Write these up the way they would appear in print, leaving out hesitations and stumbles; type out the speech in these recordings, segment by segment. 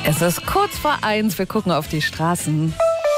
Es ist kurz vor 1, wir gucken auf die Straßen.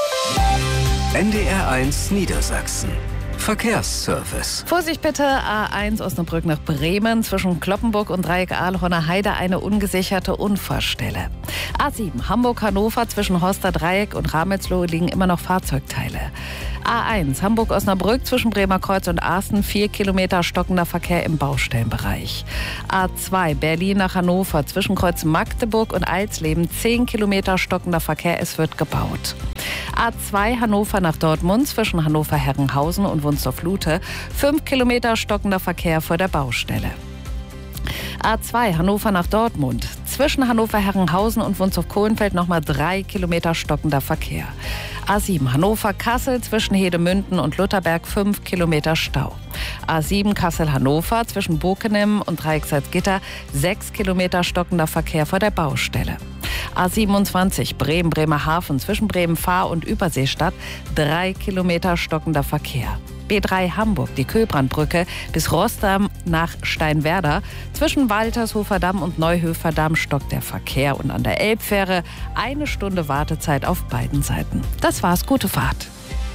NDR1 Niedersachsen. Verkehrsservice. Vorsicht bitte, A1 Osnabrück nach Bremen, zwischen Cloppenburg und Dreieck Aalhorner Heide eine ungesicherte Unfallstelle. A7 Hamburg-Hannover, zwischen Horster Dreieck und Ramelsloh liegen immer noch Fahrzeugteile. A1 Hamburg-Osnabrück, zwischen Bremer Kreuz und Asten 4 Kilometer stockender Verkehr im Baustellenbereich. A2 Berlin nach Hannover, zwischen Kreuz Magdeburg und Alsleben 10 Kilometer stockender Verkehr, es wird gebaut. A2 Hannover nach Dortmund, zwischen Hannover-Herrenhausen und Wunsdorf-Lute 5 Kilometer stockender Verkehr vor der Baustelle. A2 Hannover nach Dortmund, zwischen Hannover-Herrenhausen und Wunsdorf-Kohlenfeld nochmal 3 Kilometer stockender Verkehr. A7 Hannover-Kassel, zwischen Hedemünden und Lutherberg 5 Kilometer Stau. A7 Kassel-Hannover, zwischen Bokenem und Dreiecksalzgitter 6 Kilometer stockender Verkehr vor der Baustelle. A27 Bremen-Bremerhaven, zwischen Bremen-Fahr und Überseestadt 3 Kilometer stockender Verkehr. B3 Hamburg, die Köbrandbrücke bis Rossdamm nach Steinwerder. Zwischen Waltershofer-Damm und Neuhöfer-Damm stockt der Verkehr. Und an der Elbfähre 1 Stunde Wartezeit auf beiden Seiten. Das war's, gute Fahrt.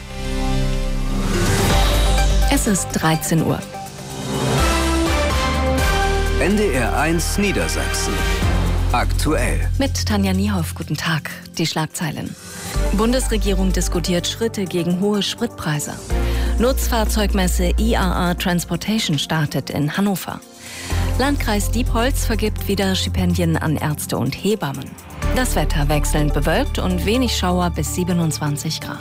Es ist 13 Uhr. NDR1 Niedersachsen. Aktuell. Mit Tanja Niehoff, guten Tag. Die Schlagzeilen. Bundesregierung diskutiert Schritte gegen hohe Spritpreise. Nutzfahrzeugmesse IAA Transportation startet in Hannover. Landkreis Diepholz vergibt wieder Stipendien an Ärzte und Hebammen. Das Wetter wechselnd bewölkt und wenig Schauer bis 27 Grad.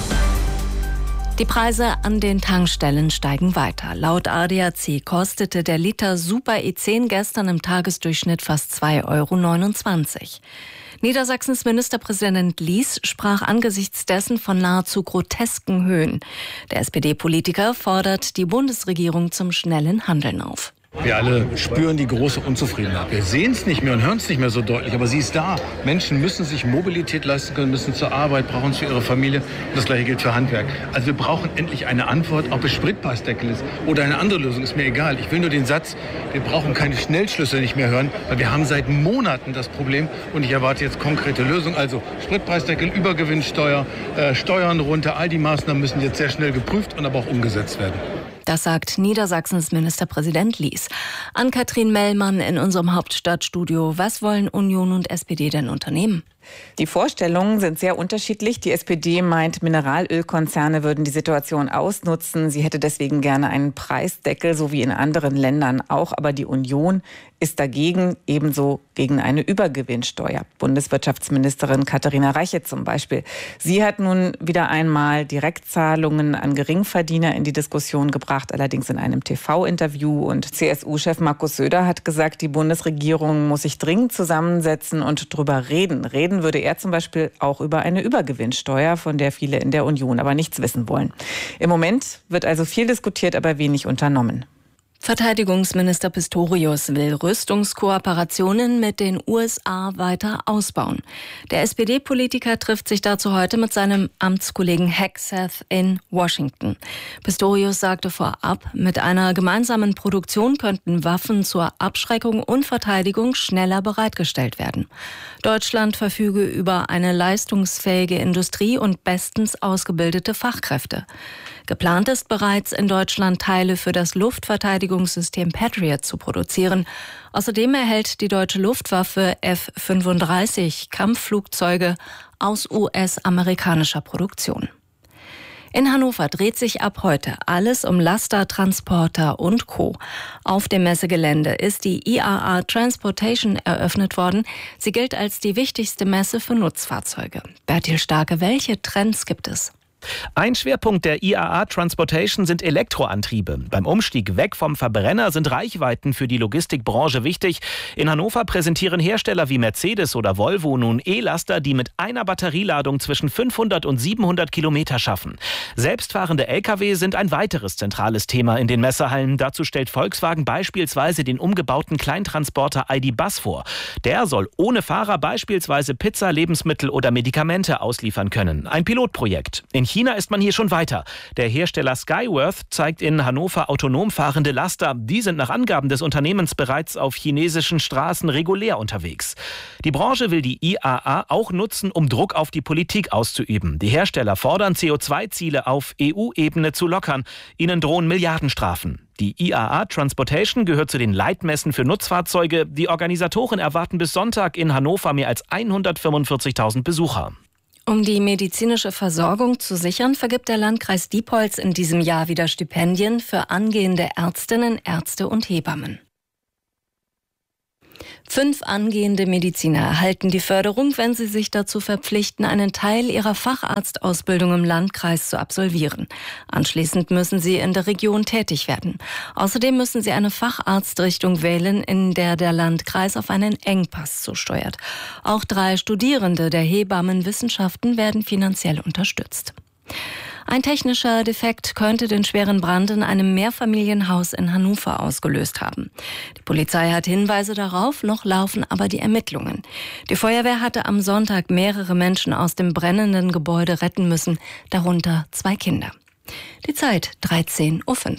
Die Preise an den Tankstellen steigen weiter. Laut ADAC kostete der Liter Super E10 gestern im Tagesdurchschnitt fast 2,29 €. Niedersachsens Ministerpräsident Lies sprach angesichts dessen von nahezu grotesken Höhen. Der SPD-Politiker fordert die Bundesregierung zum schnellen Handeln auf. Wir alle spüren die große Unzufriedenheit. Wir sehen es nicht mehr und hören es nicht mehr so deutlich, aber sie ist da. Menschen müssen sich Mobilität leisten können, müssen zur Arbeit, brauchen es für ihre Familie. Und das Gleiche gilt für Handwerk. Also wir brauchen endlich eine Antwort, ob es Spritpreisdeckel ist oder eine andere Lösung, ist mir egal. Ich will nur den Satz, wir brauchen keine Schnellschlüsse nicht mehr hören, weil wir haben seit Monaten das Problem und ich erwarte jetzt konkrete Lösungen. Also Spritpreisdeckel, Übergewinnsteuer, Steuern runter, all die Maßnahmen müssen jetzt sehr schnell geprüft und aber auch umgesetzt werden. Das sagt Niedersachsens Ministerpräsident Lies. Ann-Kathrin Mellmann in unserem Hauptstadtstudio. Was wollen Union und SPD denn unternehmen? Die Vorstellungen sind sehr unterschiedlich. Die SPD meint, Mineralölkonzerne würden die Situation ausnutzen. Sie hätte deswegen gerne einen Preisdeckel, so wie in anderen Ländern auch. Aber die Union ist dagegen, ebenso gegen eine Übergewinnsteuer. Bundeswirtschaftsministerin Katharina Reiche zum Beispiel. Sie hat nun wieder einmal Direktzahlungen an Geringverdiener in die Diskussion gebracht, allerdings in einem TV-Interview. Und CSU-Chef Markus Söder hat gesagt, die Bundesregierung muss sich dringend zusammensetzen und drüber reden. Reden würde er zum Beispiel auch über eine Übergewinnsteuer, von der viele in der Union aber nichts wissen wollen. Im Moment wird also viel diskutiert, aber wenig unternommen. Verteidigungsminister Pistorius will Rüstungskooperationen mit den USA weiter ausbauen. Der SPD-Politiker trifft sich dazu heute mit seinem Amtskollegen Hegseth in Washington. Pistorius sagte vorab, mit einer gemeinsamen Produktion könnten Waffen zur Abschreckung und Verteidigung schneller bereitgestellt werden. Deutschland verfüge über eine leistungsfähige Industrie und bestens ausgebildete Fachkräfte. Geplant ist bereits, in Deutschland Teile für das Luftverteidigungssystem Patriot zu produzieren. Außerdem erhält die deutsche Luftwaffe F-35 Kampfflugzeuge aus US-amerikanischer Produktion. In Hannover dreht sich ab heute alles um Laster, Transporter und Co. Auf dem Messegelände ist die IAA Transportation eröffnet worden. Sie gilt als die wichtigste Messe für Nutzfahrzeuge. Bertil Starke, welche Trends gibt es? Ein Schwerpunkt der IAA Transportation sind Elektroantriebe. Beim Umstieg weg vom Verbrenner sind Reichweiten für die Logistikbranche wichtig. In Hannover präsentieren Hersteller wie Mercedes oder Volvo nun E-Laster, die mit einer Batterieladung zwischen 500 und 700 Kilometer schaffen. Selbstfahrende Lkw sind ein weiteres zentrales Thema in den Messehallen. Dazu stellt Volkswagen beispielsweise den umgebauten Kleintransporter ID. Buzz vor. Der soll ohne Fahrer beispielsweise Pizza, Lebensmittel oder Medikamente ausliefern können. Ein Pilotprojekt. In China ist man hier schon weiter. Der Hersteller Skyworth zeigt in Hannover autonom fahrende Laster. Die sind nach Angaben des Unternehmens bereits auf chinesischen Straßen regulär unterwegs. Die Branche will die IAA auch nutzen, um Druck auf die Politik auszuüben. Die Hersteller fordern, CO2-Ziele auf EU-Ebene zu lockern. Ihnen drohen Milliardenstrafen. Die IAA Transportation gehört zu den Leitmessen für Nutzfahrzeuge. Die Organisatoren erwarten bis Sonntag in Hannover mehr als 145.000 Besucher. Um die medizinische Versorgung zu sichern, vergibt der Landkreis Diepholz in diesem Jahr wieder Stipendien für angehende Ärztinnen, Ärzte und Hebammen. 5 angehende Mediziner erhalten die Förderung, wenn sie sich dazu verpflichten, einen Teil ihrer Facharztausbildung im Landkreis zu absolvieren. Anschließend müssen sie in der Region tätig werden. Außerdem müssen sie eine Facharztrichtung wählen, in der der Landkreis auf einen Engpass zusteuert. Auch 3 Studierende der Hebammenwissenschaften werden finanziell unterstützt. Ein technischer Defekt könnte den schweren Brand in einem Mehrfamilienhaus in Hannover ausgelöst haben. Die Polizei hat Hinweise darauf, noch laufen aber die Ermittlungen. Die Feuerwehr hatte am Sonntag mehrere Menschen aus dem brennenden Gebäude retten müssen, darunter 2 Kinder. Die Zeit 13:05 Uhr.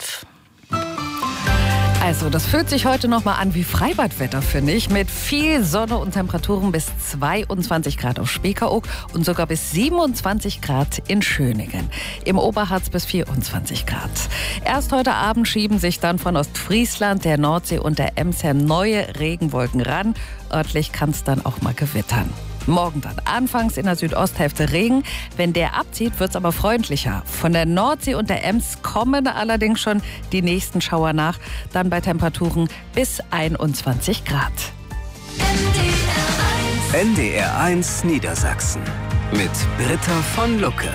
Also, das fühlt sich heute noch mal an wie Freibadwetter, finde ich. Mit viel Sonne und Temperaturen bis 22 Grad auf Spiekeroog und sogar bis 27 Grad in Schöningen. Im Oberharz bis 24 Grad. Erst heute Abend schieben sich dann von Ostfriesland, der Nordsee und der Ems her neue Regenwolken ran. Örtlich kann es dann auch mal gewittern. Morgen dann anfangs in der Südosthälfte Regen. Wenn der abzieht, wird es aber freundlicher. Von der Nordsee und der Ems kommen allerdings schon die nächsten Schauer nach. Dann bei Temperaturen bis 21 Grad. NDR 1 Niedersachsen mit Britta von Lucke.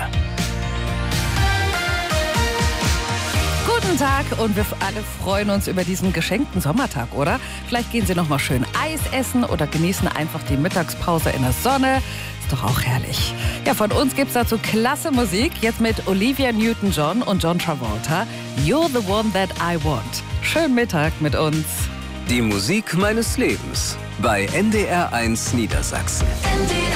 Guten Tag und wir alle freuen uns über diesen geschenkten Sommertag, oder? Vielleicht gehen Sie noch mal schön Eis essen oder genießen einfach die Mittagspause in der Sonne. Ist doch auch herrlich. Ja, von uns gibt's dazu klasse Musik. Jetzt mit Olivia Newton-John und John Travolta. You're the one that I want. Schönen Mittag mit uns. Die Musik meines Lebens bei NDR 1 Niedersachsen.